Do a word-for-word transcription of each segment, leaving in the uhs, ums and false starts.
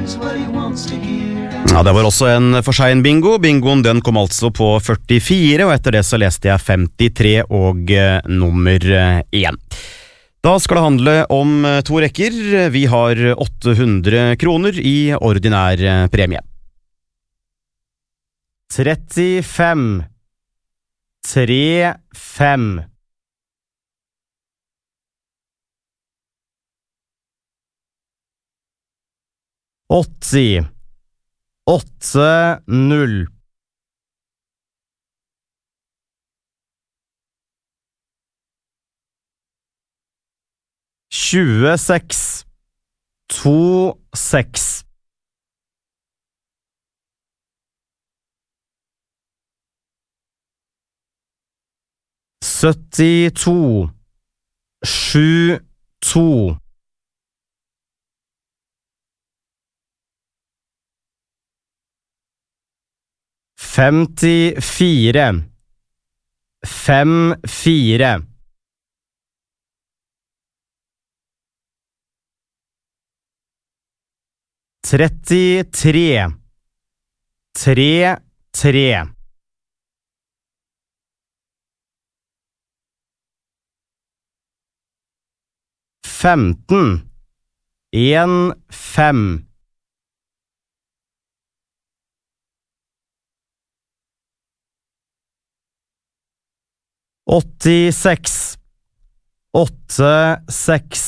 Ja, det var også en for sein bingo. Bingoen den kom altså på førtifire, og etter det så leste jeg femtitre og eh, nummer én. Da skal det handle om to rekker. Vi har åtte hundre kroner i ordinær premie. trettifem, tre, fem. åtti, åtte, null. tjueseks, to, seks. syttito, sju, to. femtifire, fem, fire. trettitre, tre, tre. femten, en, fem. åttiseks, åtte, seks.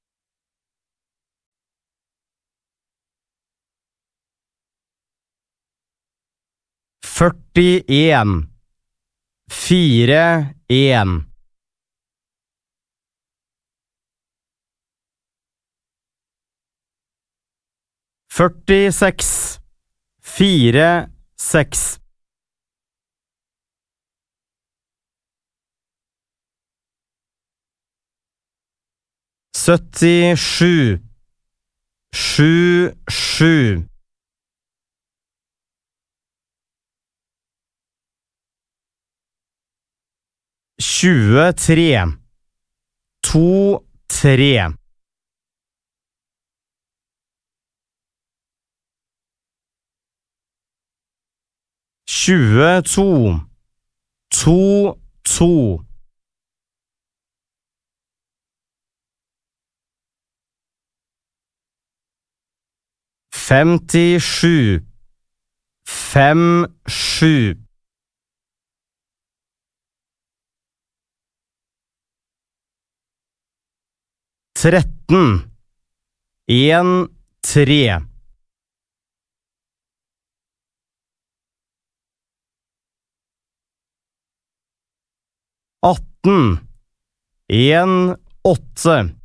førtien, fire, en. førtiseks, fire, seks. syttisju, sju, sju. tjuetre, to, tre. tjueto, to, to. femtisju, fem, sju. tretten, en, tre. atten, en, åtte.